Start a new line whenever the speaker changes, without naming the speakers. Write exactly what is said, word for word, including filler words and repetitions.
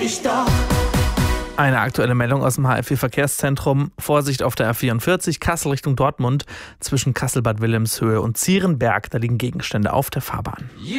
Ich doch.
Eine aktuelle Meldung aus dem H F V-Verkehrszentrum. Vorsicht auf der A vierundvierzig, Kassel Richtung Dortmund. Zwischen Kassel-Bad Wilhelmshöhe und Zierenberg, da liegen Gegenstände auf der Fahrbahn.